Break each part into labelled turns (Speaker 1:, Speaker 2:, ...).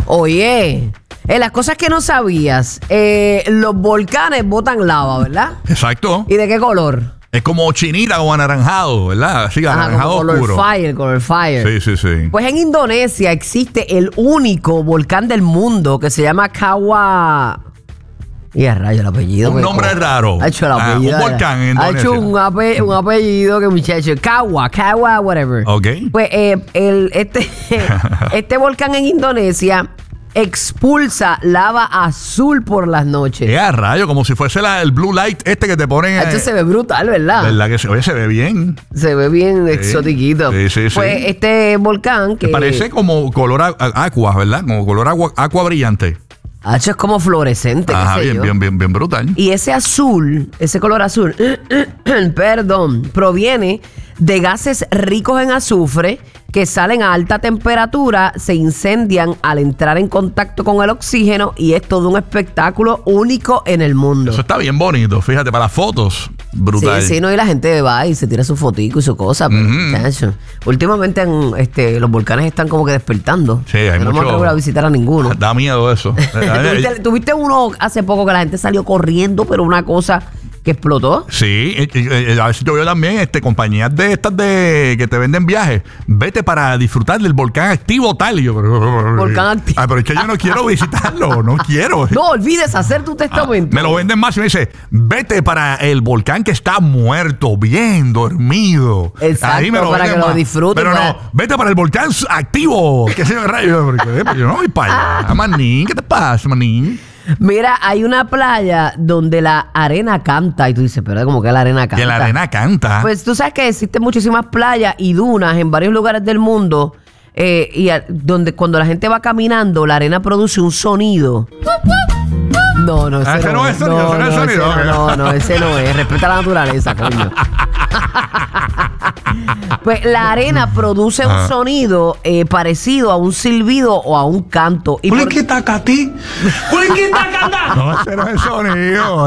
Speaker 1: Oye, las cosas que no sabías, los volcanes botan lava, ¿verdad?
Speaker 2: Exacto.
Speaker 1: ¿Y de qué color?
Speaker 2: Es como chinita o anaranjado, ¿verdad? Así, anaranjado
Speaker 1: como
Speaker 2: oscuro.
Speaker 1: Color fire.
Speaker 2: Sí.
Speaker 1: Pues en Indonesia existe el único volcán del mundo que se llama Kawa. Y a rayo el apellido.
Speaker 2: Un nombre raro.
Speaker 1: Ha hecho el apellido.
Speaker 2: Un volcán en
Speaker 1: Ha
Speaker 2: Indonesia.
Speaker 1: hecho un apellido que muchacho. Kawa, whatever.
Speaker 2: Ok.
Speaker 1: Pues este volcán en Indonesia expulsa lava azul por las noches.
Speaker 2: A rayo, como si fuese el blue light que te ponen.
Speaker 1: Esto se ve brutal, ¿verdad?
Speaker 2: ¿Verdad que se ve bien?
Speaker 1: Se ve bien exotiquito.
Speaker 2: Sí.
Speaker 1: Pues este volcán que
Speaker 2: parece como color aqua, ¿verdad? Como color aqua brillante.
Speaker 1: es como fluorescente.
Speaker 2: Ajá,
Speaker 1: qué sé yo.
Speaker 2: bien brutal.
Speaker 1: Y ese azul, ese color azul, perdón, proviene de gases ricos en azufre que salen a alta temperatura, se incendian al entrar en contacto con el oxígeno y es todo un espectáculo único en el mundo.
Speaker 2: Eso está bien bonito, fíjate, para las fotos, brutal.
Speaker 1: Sí, no, y la gente va y se tira su fotico y su cosa. Pero, últimamente los volcanes están como que despertando.
Speaker 2: Sí, hay
Speaker 1: no
Speaker 2: mucho.
Speaker 1: me atrevo a visitar a ninguno.
Speaker 2: Da miedo eso.
Speaker 1: ¿Tuviste uno hace poco que la gente salió corriendo, pero una cosa que explotó?
Speaker 2: Sí, a ver si yo veo también compañías de estas que te venden viajes. Vete para disfrutar del volcán activo tal. Y yo,
Speaker 1: Volcán activo.
Speaker 2: Pero es que yo no quiero visitarlo, no quiero.
Speaker 1: No olvides hacer tu testamento.
Speaker 2: Me lo venden más y me dice, vete para el volcán que está muerto, bien dormido.
Speaker 1: Exacto,
Speaker 2: ahí me lo
Speaker 1: para
Speaker 2: venden
Speaker 1: que lo
Speaker 2: más.
Speaker 1: disfrutes.
Speaker 2: Pero no, vete para el volcán activo. ¿Qué se rayo? Yo no voy para allá. Manín, ¿qué te pasa, manín?
Speaker 1: Mira, hay una playa donde la arena canta. Y tú dices, pero ¿cómo que la arena canta?
Speaker 2: Que la arena canta.
Speaker 1: Pues tú sabes que existen muchísimas playas y dunas en varios lugares del mundo donde cuando la gente va caminando, la arena produce un sonido. No, ese no es sonido. No, ese no es. Respeta la naturaleza, coño. Pues la arena produce un sonido parecido a un silbido o a un canto.
Speaker 2: No, ese no es el sonido.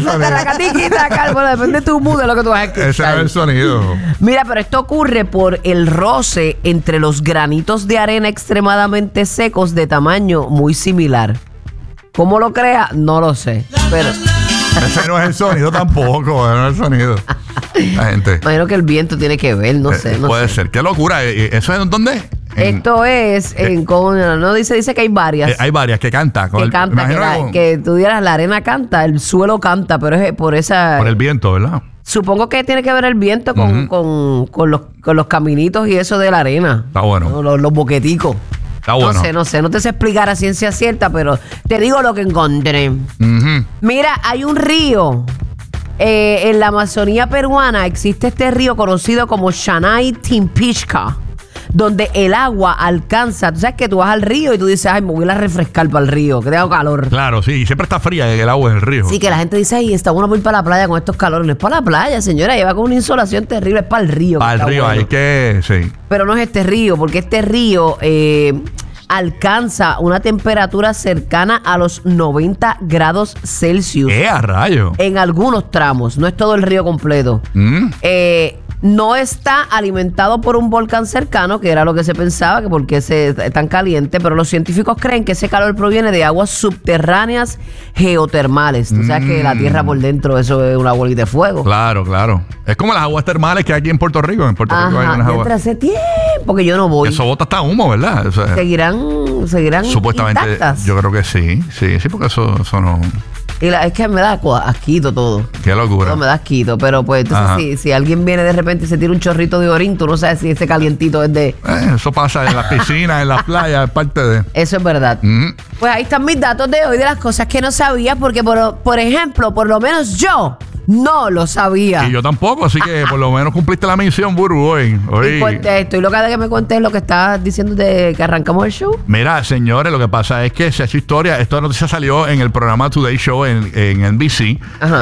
Speaker 1: Bueno, depende de tu mood de lo que tú vas a escuchar.
Speaker 2: Ese no es el sonido.
Speaker 1: Mira, pero esto ocurre por el roce entre los granitos de arena extremadamente secos de tamaño muy similar. ¿Cómo lo crea? No lo sé. Pero
Speaker 2: ese no es el sonido tampoco. No es el sonido. La gente.
Speaker 1: imagino que el viento tiene que ver, no sé.
Speaker 2: Puede ser. Qué locura. ¿Eso es en dónde?
Speaker 1: Esto es no dice que hay varias.
Speaker 2: Hay varias que canta.
Speaker 1: Que tú dieras la arena canta, el suelo canta, pero es por esa.
Speaker 2: Por el viento, ¿verdad?
Speaker 1: Supongo que tiene que ver el viento con los caminitos y eso de la arena.
Speaker 2: Está bueno.
Speaker 1: Los boqueticos.
Speaker 2: Está bueno.
Speaker 1: No sé, no te sé explicar a ciencia cierta, pero te digo lo que encontré. Mira, hay un río. En la Amazonía peruana existe este río conocido como Shanay Timpishka, donde el agua alcanza. Tú sabes que tú vas al río y tú dices, ay, me voy a refrescar para el río, que tengo calor.
Speaker 2: Claro, sí, y siempre está fría el agua del río.
Speaker 1: Sí, que la gente dice, ay, está bueno por ir para la playa con estos calores. No es para la playa, señora, lleva con una insolación terrible, es para el río.
Speaker 2: Para el río,
Speaker 1: bueno.
Speaker 2: hay que, sí.
Speaker 1: Pero no es este río, porque este río alcanza una temperatura cercana a los 90 grados Celsius.
Speaker 2: ¡A rayo!
Speaker 1: En algunos tramos, no es todo el río completo. No está alimentado por un volcán cercano, que era lo que se pensaba, que porque es tan caliente, pero los científicos creen que ese calor proviene de aguas subterráneas geotermales. Tú sabes que la tierra por dentro, eso es una bolita de fuego.
Speaker 2: Claro. Es como las aguas termales que hay aquí en Puerto Rico. En Puerto Rico hay unas aguas.
Speaker 1: Hace tiempo que yo no voy.
Speaker 2: Eso bota hasta humo, ¿verdad? O sea,
Speaker 1: seguirán
Speaker 2: supuestamente
Speaker 1: intactas.
Speaker 2: Yo creo que sí, porque eso no.
Speaker 1: Y es que me da asquito todo.
Speaker 2: Qué locura.
Speaker 1: Todo me da asquito, pero pues entonces si alguien viene de repente y se tira un chorrito de orín, tú no sabes si ese calientito es de...
Speaker 2: Eso pasa en las piscinas, en las playas, es parte de...
Speaker 1: Eso es verdad. Pues ahí están mis datos de hoy de las cosas que no sabía, porque por ejemplo, por lo menos yo no lo sabía.
Speaker 2: Y yo tampoco, así que por lo menos cumpliste la misión, Buru, hoy.
Speaker 1: Estoy loca de que me cuentes lo que estabas diciendo de que arrancamos el show.
Speaker 2: Mira, señores, lo que pasa es que se ha hecho historia. Esta noticia salió en el programa Today Show en NBC.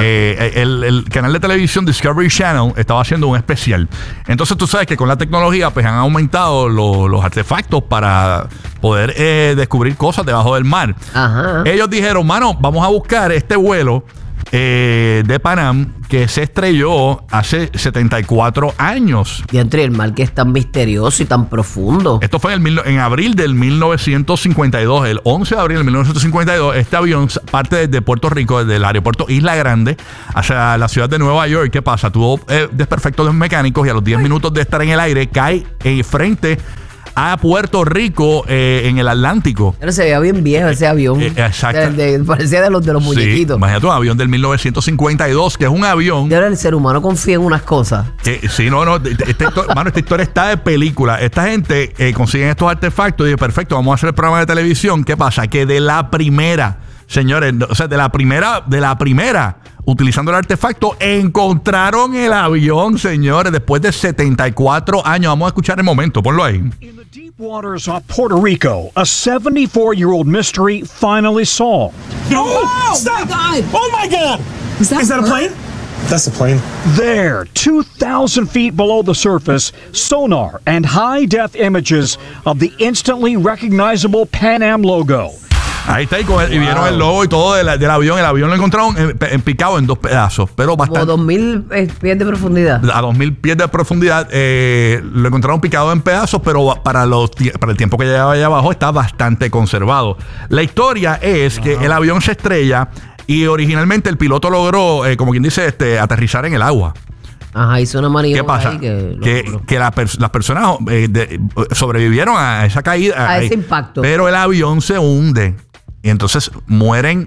Speaker 2: El canal de televisión Discovery Channel estaba haciendo un especial. Entonces tú sabes que con la tecnología pues han aumentado los artefactos para poder descubrir cosas debajo del mar. Ellos dijeron, mano, vamos a buscar este vuelo de Pan Am que se estrelló hace 74 años.
Speaker 1: Y entre el mar que es tan misterioso y tan profundo.
Speaker 2: Esto fue en abril del 1952, el 11 de abril del 1952. Este avión parte desde Puerto Rico, desde el aeropuerto Isla Grande, hacia la ciudad de Nueva York. ¿Qué pasa? Tuvo desperfectos de mecánicos y a los 10 minutos de estar en el aire cae frente a Puerto Rico en el Atlántico.
Speaker 1: Pero se veía bien viejo ese avión.
Speaker 2: Exacto.
Speaker 1: Parecía de los muñequitos.
Speaker 2: Sí, imagínate un avión del 1952, que es un avión.
Speaker 1: Y ahora el ser humano confía en unas cosas.
Speaker 2: Sí, esta historia está de película. Esta gente consigue estos artefactos y dice, perfecto, vamos a hacer el programa de televisión. ¿Qué pasa? Que de la primera, señores, o sea, de la primera, utilizando el artefacto, encontraron el avión, señores, después de 74 años. Vamos a escuchar el momento, ponlo ahí.
Speaker 3: In the deep waters off Puerto Rico, a 74-year-old mystery finally solved.
Speaker 4: No! Oh, stop! My God. Oh my God! Is that a plane?
Speaker 5: That's the plane.
Speaker 3: There, 2,000 feet below the surface, sonar and high-def images of the instantly recognizable Pan Am logo.
Speaker 2: Ahí está, y vieron el logo y todo del avión. El avión lo encontraron picado en 2 pedazos, pero bastante.
Speaker 1: Como 2,000 pies de profundidad.
Speaker 2: A 2,000 pies de profundidad lo encontraron picado en pedazos, pero para el tiempo que llevaba allá abajo está bastante conservado. La historia es que el avión se estrella y originalmente el piloto logró, como quien dice, aterrizar en el agua.
Speaker 1: Ajá, hizo una maniobra.
Speaker 2: ¿Qué pasa?
Speaker 1: Ahí
Speaker 2: que las personas sobrevivieron a esa caída.
Speaker 1: A ese impacto.
Speaker 2: Pero el avión se hunde. Y entonces mueren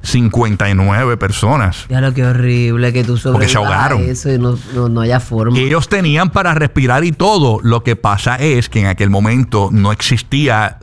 Speaker 2: 59 personas.
Speaker 1: Ya lo que horrible que tú sobrevivas.
Speaker 2: Porque se ahogaron.
Speaker 1: Eso y no haya forma.
Speaker 2: Ellos tenían para respirar y todo. Lo que pasa es que en aquel momento no existía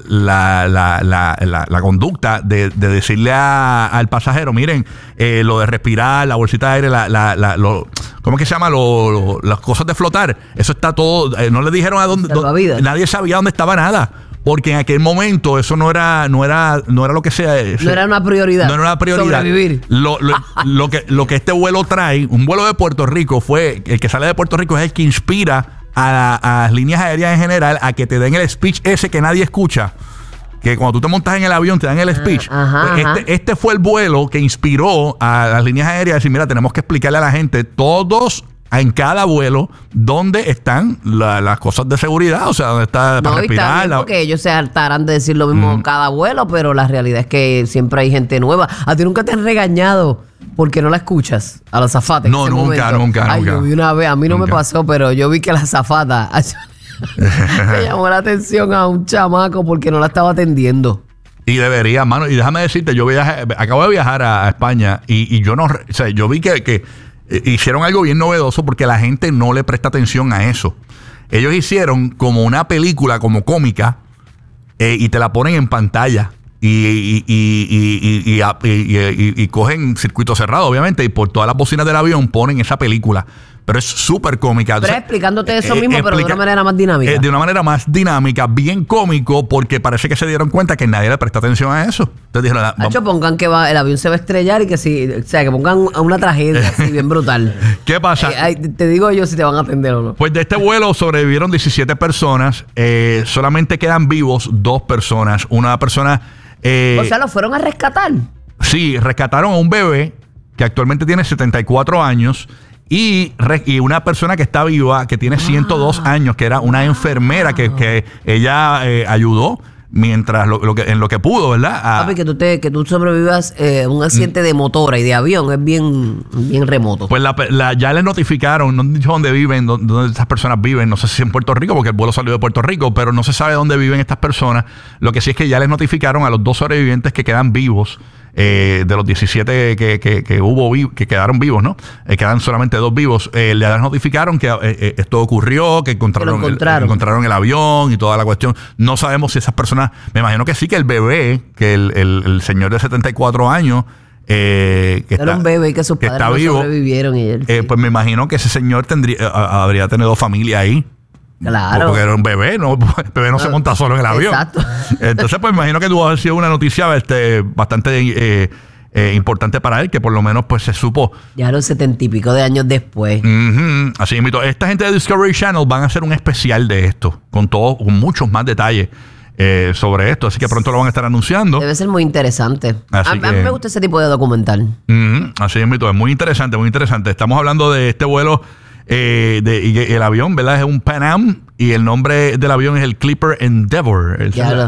Speaker 2: la conducta de decirle al pasajero, miren, lo de respirar, la bolsita de aire, ¿cómo es que se llama? Las cosas de flotar. Eso está todo. No le dijeron a dónde. Nadie sabía dónde estaba nada. Porque en aquel momento eso no era lo que sea.
Speaker 1: No era una prioridad.
Speaker 2: No era una prioridad.
Speaker 1: Sobrevivir.
Speaker 2: Lo que este vuelo trae, un vuelo de Puerto Rico, el que sale de Puerto Rico es el que inspira a las líneas aéreas en general a que te den el speech ese que nadie escucha. Que cuando tú te montas en el avión te dan el speech. Este fue el vuelo que inspiró a las líneas aéreas a decir, mira, tenemos que explicarle a la gente todos en cada vuelo dónde están las cosas de seguridad, o sea, dónde está para respirar.
Speaker 1: Bien, porque ellos se hartarán de decir lo mismo cada vuelo, pero la realidad es que siempre hay gente nueva. ¿A ti nunca te han regañado porque no la escuchas a la azafata?
Speaker 2: No, nunca.
Speaker 1: Yo vi una vez, a mí no me pasó, pero yo vi que la azafata me llamó la atención a un chamaco porque no la estaba atendiendo.
Speaker 2: Y debería, mano, y déjame decirte, acabo de viajar a España y yo no, o sea, yo vi que hicieron algo bien novedoso porque la gente no le presta atención a eso. Ellos hicieron como una película, como cómica, y te la ponen en pantalla. Y cogen circuito cerrado, obviamente, y por todas las bocinas del avión ponen esa película. Pero es súper cómica.
Speaker 1: Pero explicándote eso mismo, pero de una manera más dinámica.
Speaker 2: De una manera más dinámica, bien cómico, porque parece que se dieron cuenta que nadie le presta atención a eso. Entonces dijeron,
Speaker 1: pongan que el avión se va a estrellar y que que pongan una tragedia así bien brutal.
Speaker 2: ¿Qué pasa?
Speaker 1: Te digo yo si te van a atender o no.
Speaker 2: Pues de este vuelo sobrevivieron 17 personas. Solamente quedan vivos 2 personas. Una persona...
Speaker 1: o sea, ¿lo fueron a rescatar?
Speaker 2: Sí, rescataron a un bebé que actualmente tiene 74 años y una persona que está viva, que tiene 102 años, que era una enfermera que ella ayudó mientras en lo que pudo, ¿verdad?
Speaker 1: Papi, que tú sobrevivas un accidente de motora y de avión es bien remoto.
Speaker 2: Pues ya les notificaron, no han dicho dónde viven, dónde estas personas viven, no sé si en Puerto Rico, porque el vuelo salió de Puerto Rico, pero no se sabe dónde viven estas personas. Lo que sí es que ya les notificaron a los 2 sobrevivientes que quedan vivos, de los 17 que quedaron vivos, ¿no? Quedan solamente 2 vivos. Les notificaron que esto ocurrió, que encontraron el avión y toda la cuestión. No sabemos si esas personas, me imagino que sí, que el bebé, que el señor de 74 años,
Speaker 1: era un bebé y que sus padres no sobrevivieron. Y él, sí.
Speaker 2: Pues me imagino que ese señor habría tenido familia ahí.
Speaker 1: Claro.
Speaker 2: Porque era un bebé, ¿no? El bebé no se monta solo en el avión. Exacto. Entonces, pues me imagino que tuvo que haber sido una noticia bastante importante para él, que por lo menos pues se supo.
Speaker 1: Ya los 70 y pico de años después.
Speaker 2: Así mismo. Esta gente de Discovery Channel van a hacer un especial de esto, con muchos más detalles. sobre esto. Así que pronto lo van a estar anunciando.
Speaker 1: Debe ser muy interesante. A mí me gusta ese tipo de documental.
Speaker 2: Así es, muy interesante, muy interesante. Estamos hablando de este vuelo y el avión, ¿verdad? Es un Pan Am y el nombre del avión es el Clipper Endeavour.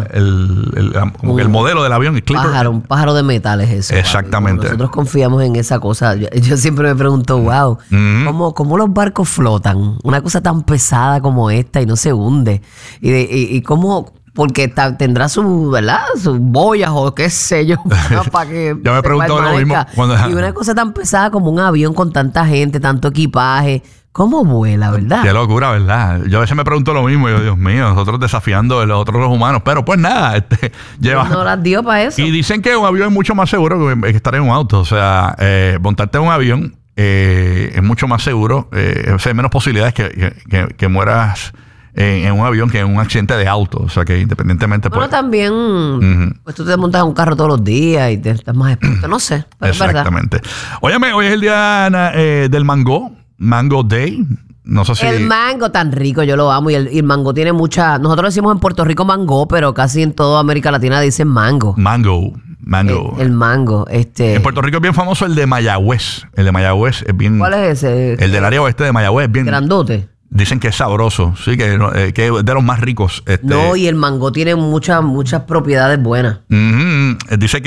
Speaker 2: Como que el modelo del avión es Clipper.
Speaker 1: Un pájaro de metal es eso.
Speaker 2: Exactamente.
Speaker 1: Nosotros confiamos en esa cosa. Yo siempre me pregunto, wow, ¿cómo los barcos flotan? Una cosa tan pesada como esta y no se hunde. Y cómo... Porque tendrá su, ¿verdad? Sus boyas o qué sé yo. Para que
Speaker 2: yo me pregunto lo mismo.
Speaker 1: Y una cosa tan pesada como un avión con tanta gente, tanto equipaje. ¿Cómo vuela, verdad?
Speaker 2: Qué locura, ¿verdad? Yo a veces me pregunto lo mismo. Yo, Dios mío, nosotros desafiando a los humanos. Pero pues nada,
Speaker 1: no las dio para eso.
Speaker 2: Y dicen que un avión es mucho más seguro que estar en un auto. O sea, montarte en un avión es mucho más seguro. Hay menos posibilidades que mueras en un avión que en un accidente de auto. O sea que independientemente...
Speaker 1: Bueno, también pues tú te montas en un carro todos los días y te estás más expuesto. No sé, pero
Speaker 2: exactamente.
Speaker 1: Es verdad.
Speaker 2: Óyeme, hoy es el día del mango Day. No sé si...
Speaker 1: El mango tan rico, yo lo amo. Y el mango tiene mucha... Nosotros decimos en Puerto Rico mango, pero casi en toda América Latina dicen mango.
Speaker 2: Mango.
Speaker 1: El mango.
Speaker 2: En Puerto Rico es bien famoso el de Mayagüez. El de Mayagüez es bien...
Speaker 1: ¿Cuál es ese?
Speaker 2: El del área oeste de Mayagüez es bien...
Speaker 1: Grandote.
Speaker 2: Dicen que es sabroso, sí, que es de los más ricos.
Speaker 1: No, y el mango tiene muchas propiedades buenas.
Speaker 2: Dice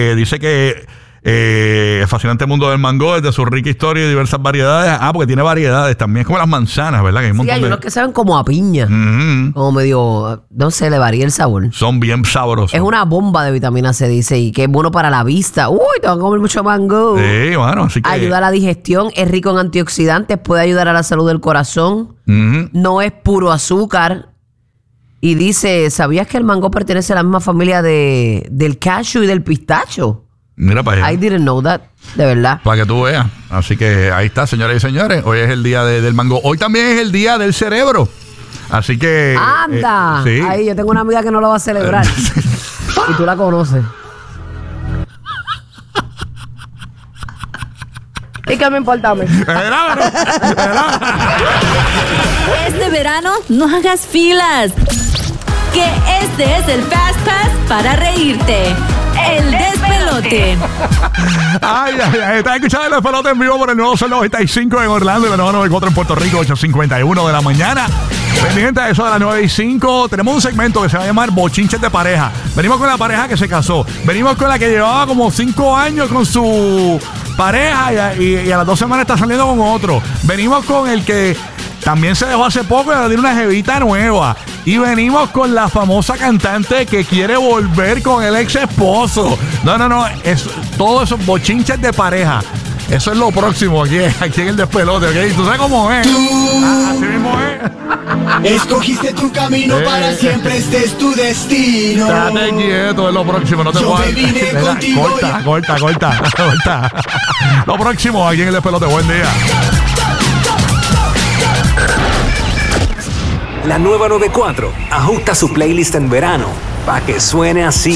Speaker 2: que el fascinante mundo del mango, desde su rica historia y diversas variedades. Porque tiene variedades también. Es como las manzanas, ¿verdad? Que
Speaker 1: hay unos que saben como a piña. Como medio, no sé, le varía el sabor.
Speaker 2: Son bien sabrosos.
Speaker 1: Es una bomba de vitamina C, dice, y que es bueno para la vista. Uy, te van a comer mucho mango.
Speaker 2: Sí, bueno, así que...
Speaker 1: Ayuda a la digestión, es rico en antioxidantes, puede ayudar a la salud del corazón. No es puro azúcar. Y dice, ¿sabías que el mango pertenece a la misma familia del cashew y del pistacho?
Speaker 2: Mira para allá.
Speaker 1: I didn't know that, de verdad.
Speaker 2: Para que tú veas. Así que ahí está, señoras y señores. Hoy es el día del mango. Hoy también es el día del cerebro. Así que...
Speaker 1: ¡Anda!
Speaker 2: Sí.
Speaker 1: Ahí, yo tengo una amiga que no lo va a celebrar. Y tú la conoces. ¿Y qué me importa a mí?
Speaker 5: Este verano no hagas filas. Que este es el Fast Pass para reírte. El despelote.
Speaker 2: Estás escuchando el despelote en vivo por el nuevo Sol 95 en Orlando y la nueva 94 en Puerto Rico, 8:51 de la mañana. Pendiente a eso de las 9:05. Tenemos un segmento que se va a llamar Bochinches de Pareja. Venimos con la pareja que se casó. Venimos con la que llevaba como 5 años con su pareja y a las 2 semanas está saliendo con otro. Venimos con el que también se dejó hace poco y ahora tiene una jevita nueva. Y venimos con la famosa cantante que quiere volver con el ex esposo. No. Todos esos bochinches de pareja. Eso es lo próximo aquí en el despelote, ¿ok? ¿Tú sabes cómo es? Así mismo es.
Speaker 6: Escogiste tu camino para siempre, este es tu destino.
Speaker 2: Date quieto, es lo próximo, no te
Speaker 6: Yo me vine contigo.
Speaker 2: Corta. Lo próximo aquí en el despelote. Buen día.
Speaker 7: La nueva 94 ajusta su playlist en verano para que suene así.